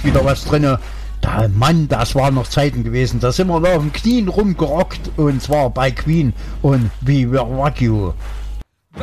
wieder was drinne. Da, Mann, das waren noch Zeiten gewesen. Da sind wir noch auf den Knien rumgerockt und zwar bei Queen und We Will Rock You.